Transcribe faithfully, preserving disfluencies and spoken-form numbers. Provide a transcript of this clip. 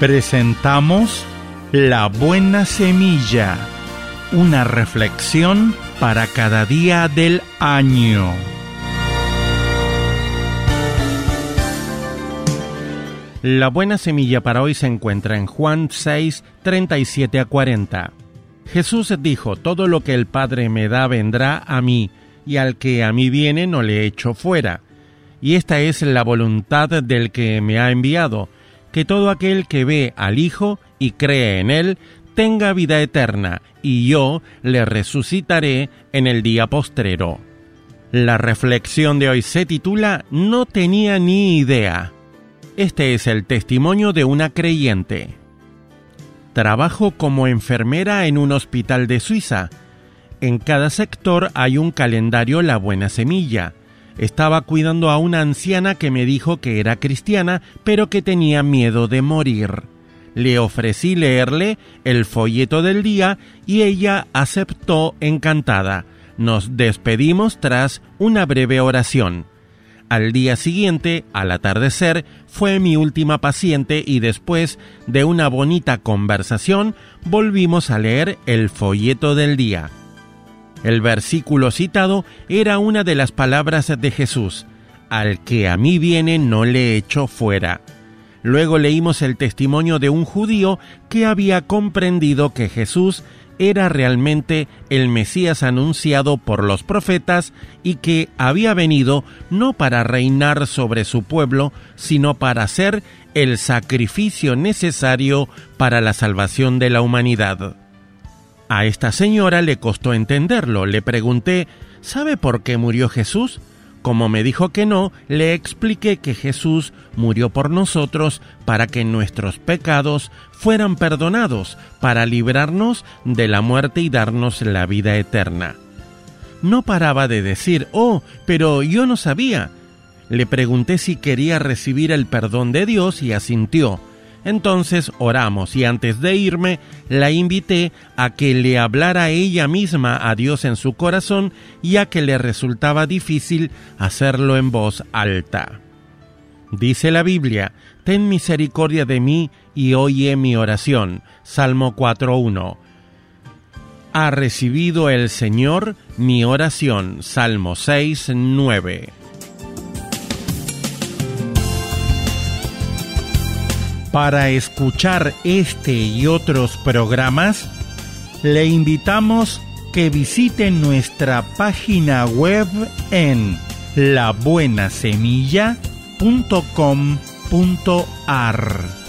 Presentamos La Buena Semilla, una reflexión para cada día del año. La buena semilla para hoy se encuentra en Juan seis, treinta y siete a cuarenta. Jesús dijo: todo lo que el Padre me da vendrá a mí, y al que a mí viene no le echo fuera. Y esta es la voluntad del que me ha enviado, que todo aquel que ve al Hijo y cree en Él tenga vida eterna, y yo le resucitaré en el día postrero. La reflexión de hoy se titula No tenía ni idea. Este es el testimonio de una creyente. Trabajo como enfermera en un hospital de Suiza. En cada sector hay un calendario La Buena Semilla. Estaba cuidando a una anciana que me dijo que era cristiana, pero que tenía miedo de morir. Le ofrecí leerle el folleto del día y ella aceptó encantada. Nos despedimos tras una breve oración. Al día siguiente, al atardecer, fue mi última paciente y después de una bonita conversación, volvimos a leer el folleto del día. El versículo citado era una de las palabras de Jesús: al que a mí viene no le echo fuera. Luego leímos el testimonio de un judío que había comprendido que Jesús era realmente el Mesías anunciado por los profetas y que había venido no para reinar sobre su pueblo, sino para hacer el sacrificio necesario para la salvación de la humanidad. A esta señora le costó entenderlo. Le pregunté: ¿sabe por qué murió Jesús? Como me dijo que no, le expliqué que Jesús murió por nosotros para que nuestros pecados fueran perdonados, para librarnos de la muerte y darnos la vida eterna. No paraba de decir: oh, pero yo no sabía. Le pregunté si quería recibir el perdón de Dios y asintió. Entonces oramos y antes de irme la invité a que le hablara ella misma a Dios en su corazón, ya que le resultaba difícil hacerlo en voz alta. Dice la Biblia: ten misericordia de mí y oye mi oración. Salmo cuatro uno. Ha recibido el Señor mi oración. Salmo seis nueve. Para escuchar este y otros programas, le invitamos que visite nuestra página web en la buena semilla punto com punto a r.